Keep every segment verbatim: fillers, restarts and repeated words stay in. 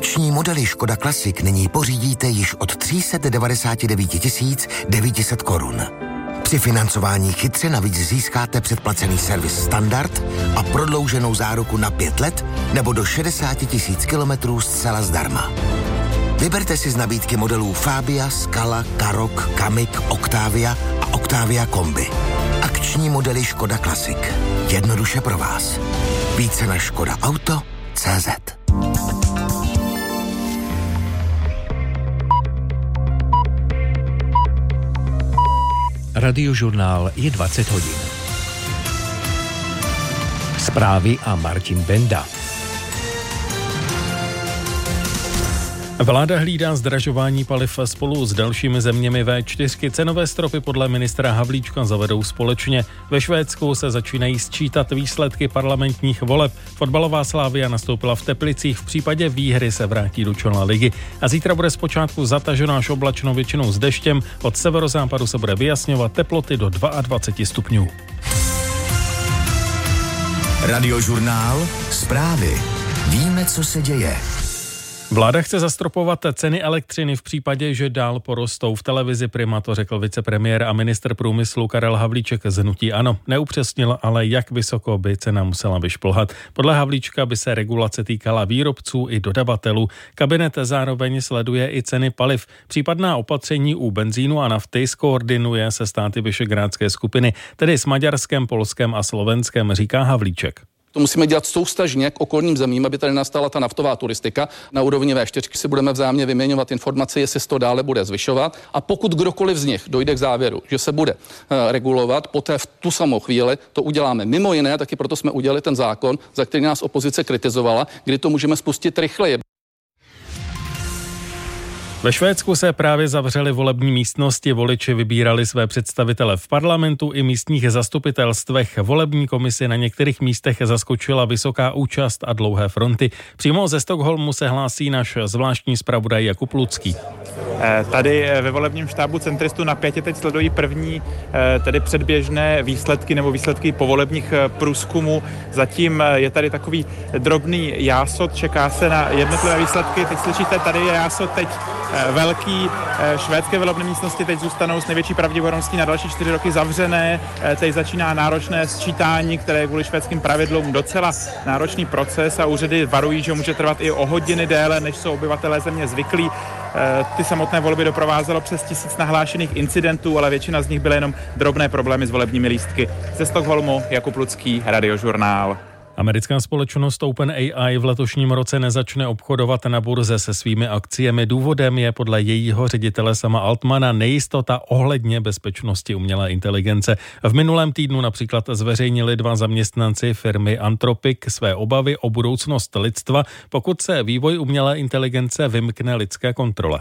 Akční modely Škoda Classic nyní pořídíte již od tři sta devadesát devět tisíc devět set korun. Při financování chytře navíc získáte předplacený servis standard a prodlouženou záruku na pět let nebo do šedesát tisíc kilometrů zcela zdarma. Vyberte si z nabídky modelů Fabia, Scala, Karoq, Kamiq, Octavia a Octavia Kombi. Akční modely Škoda Classic. Jednoduše pro vás. Více na škoda auto tečka cé zet. Radiožurnál je dvacet hodin. Zprávy a Martin Benda. Vláda hlídá zdražování paliv spolu s dalšími zeměmi vé čtyři. Cenové stropy podle ministra Havlíčka zavedou společně. Ve Švédsku se začínají sčítat výsledky parlamentních voleb. Fotbalová Slavia nastoupila v Teplicích, v případě výhry se vrátí do čela ligy. A zítra bude zpočátku zataženo až oblačno, většinou s deštěm. Od severozápadu se bude vyjasňovat, teploty do dvacet dva stupňů. Radiožurnál, zprávy. Víme, co se děje. Vláda chce zastropovat ceny elektřiny v případě, že dál porostou. V televizi Prima to řekl vicepremiér a ministr průmyslu Karel Havlíček z hnutí ANO. Neupřesnil ale, jak vysoko by cena musela vyšplhat. Podle Havlíčka by se regulace týkala výrobců i dodavatelů. Kabinet zároveň sleduje i ceny paliv. Případná opatření u benzínu a nafty skoordinuje se státy Visegrádské skupiny, tedy s Maďarskem, Polskem a Slovenskem, říká Havlíček. To musíme dělat soustažně k okolním zemím, aby tady nastala ta naftová turistika. Na úrovni vé čtyři si budeme vzájemně vyměňovat informace, jestli se to dále bude zvyšovat. A pokud kdokoliv z nich dojde k závěru, že se bude uh, regulovat, poté v tu samou chvíli to uděláme. Mimo jiné, taky proto jsme udělali ten zákon, za který nás opozice kritizovala, kdy to můžeme spustit rychleji. Ve Švédsku se právě zavřely volební místnosti, voliči vybírali své představitele v parlamentu i místních zastupitelstvech. Volební komisi na některých místech zaskočila vysoká účast a dlouhé fronty. Přímo ze Stockholmu se hlásí náš zvláštní zpravodaj Jakub Lucký. Tady ve volebním štábu centristů napětě teď sledují první tedy předběžné výsledky nebo výsledky povolebních průzkumů. Zatím je tady takový drobný jásot, čeká se na jednotlivé výsledky. Teď slyšíte, tady je jásot teď velký. Švédské volební místnosti teď zůstanou s největší pravděpodobností na další čtyři roky zavřené. Teď začíná náročné sčítání, které je kvůli švédským pravidlům docela náročný proces a úřady varují, že může trvat i o hodiny déle, než jsou obyvatelé země zvyklí. Ty samotné volby doprovázelo přes tisíc nahlášených incidentů, ale většina z nich byly jenom drobné problémy s volebními lístky. Ze Stockholmu Jakub Lucký, Radiožurnál. Americká společnost OpenAI v letošním roce nezačne obchodovat na burze se svými akciemi. Důvodem je podle jejího ředitele Sama Altmana nejistota ohledně bezpečnosti umělé inteligence. V minulém týdnu například zveřejnili dva zaměstnanci firmy Anthropic své obavy o budoucnost lidstva, pokud se vývoj umělé inteligence vymkne lidské kontrole.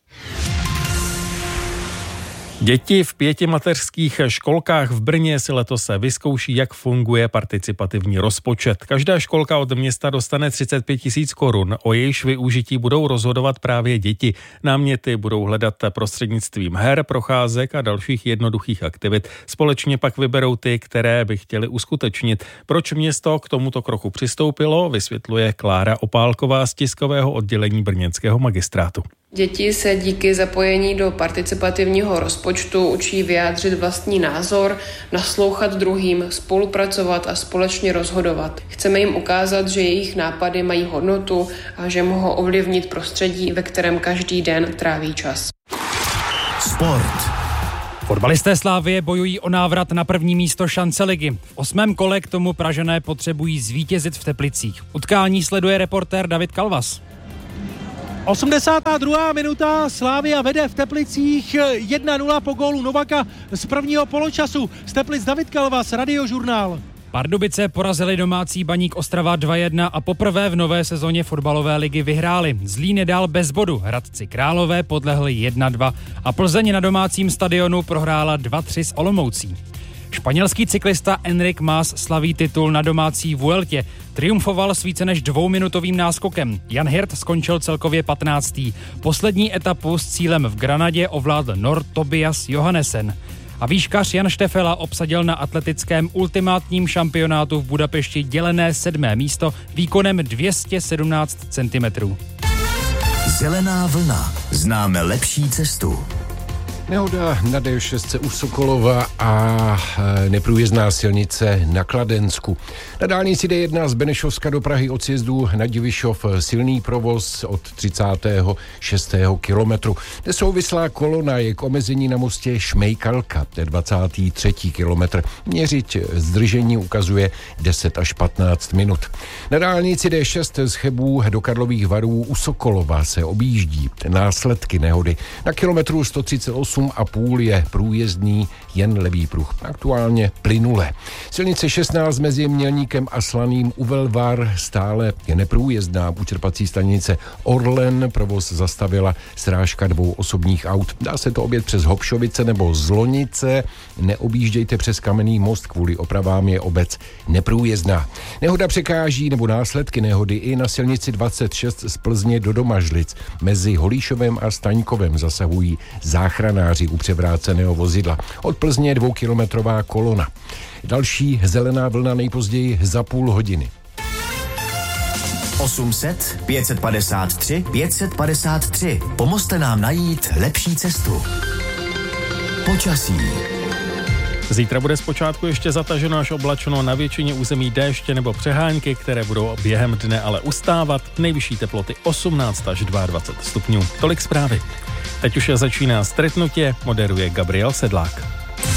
Děti v pěti mateřských školkách v Brně si letos vyzkouší, jak funguje participativní rozpočet. Každá školka od města dostane třicet pět tisíc korun. O jejíž využití budou rozhodovat právě děti. Náměty budou hledat prostřednictvím her, procházek a dalších jednoduchých aktivit. Společně pak vyberou ty, které by chtěli uskutečnit. Proč město k tomuto kroku přistoupilo, vysvětluje Klára Opálková z tiskového oddělení brněnského magistrátu. Děti se díky zapojení do participativního rozpočtu učí vyjádřit vlastní názor, naslouchat druhým, spolupracovat a společně rozhodovat. Chceme jim ukázat, že jejich nápady mají hodnotu a že mohou ovlivnit prostředí, ve kterém každý den tráví čas. Sport. Fotbalisté Slavie bojují o návrat na první místo šance ligy. V osmém kole k tomu Pražané potřebují zvítězit v Teplicích. Utkání sleduje reportér David Kalvas. osmdesátá druhá minuta, Slavia vede v Teplicích jedna nula po gólu Novaka z prvního poločasu. Z Teplic David Kalvas, Radiožurnál. Pardubice porazili domácí Baník Ostrava dva jedna a poprvé v nové sezóně fotbalové ligy vyhráli. Zlín je dál bez bodu, Hradci Králové podlehli jedna dva a Plzeň na domácím stadionu prohrála dva tři s Olomoucí. Španělský cyklista Enric Mas slaví titul na domácí Vueltě. Triumfoval s více než dvouminutovým náskokem. Jan Hirt skončil celkově patnáctý. Poslední etapu s cílem v Granadě ovládl Nord Tobias Johannesen. A výškař Jan Štefela obsadil na atletickém ultimátním šampionátu v Budapešti dělené sedmé místo výkonem dvě stě sedmnáct centimetrů. Zelená vlna. Známe lepší cestu. Nehoda na D šest u Sokolova a neprůjezdná silnice na Kladensku. Na dálnici D jedna z Benešovska do Prahy od sjezdu na Divišov silný provoz od třicátého šestého kilometru. Nesouvislá kolona je k omezení na mostě Šmejkalka, to je dvacátý třetí kilometr. Měřit zdržení ukazuje deset až patnáct minut. Na dálnici D šest z Chebů do Karlových Varů u Sokolova se objíždí následky nehody. Na kilometru sto třicet osm a půl je průjezdný jen levý pruh. Aktuálně plynule. Silnice šestnáct mezi Mělníkem a Slaným u Velvar stále je neprůjezdná. U čerpací stanice Orlen provoz zastavila srážka dvou osobních aut. Dá se to objet přes Hopšovice nebo Zlonice. Neobjíždějte přes Kamenný most, kvůli opravám je obec neprůjezdná. Nehoda překáží nebo následky nehody i na silnici dvacet šest z Plzně do Domažlic. Mezi Holíšovem a Staňkovem zasahují záchranáři u převráceného vozidla. Od Plzně dvoukilometrová kolona. Další zelená vlna nejpozději za půl hodiny. osm set pět set padesát tři pět set padesát tři. Pomozte nám najít lepší cestu. Počasí. Zítra bude zpočátku ještě zataženo až oblačno, na většině území déště nebo přehánky, které budou během dne ale ustávat. Nejvyšší teploty osmnáct až dvacet dva stupňů. Tolik zprávy. Teď už začíná stretnutě, moderuje Gabriel Sedlák.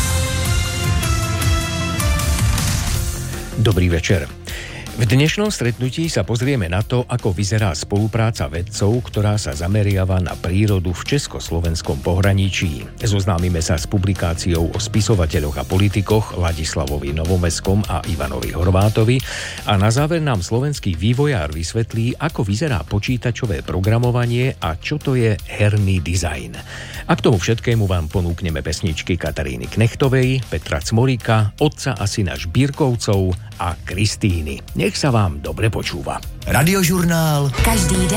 Dobrý večer. V dnešnom stretnutí sa pozrieme na to, ako vyzerá spolupráca vedcov, ktorá sa zameriava na prírodu v československom pohraničí. Zoznámime sa s publikáciou o spisovateľoch a politikoch Ladislavovi Novomeskom a Ivanovi Horvátovi a na záver nám slovenský vývojár vysvetlí, ako vyzerá počítačové programovanie a čo to je herný dizajn. A k tomu všetkému vám ponúkneme pesničky Kataríny Knechtovej, Petra Cmoríka, otca a syna Žbírkovcov a Kristíny. Nech sa vám dobre počúva. Radiožurnál. Každý den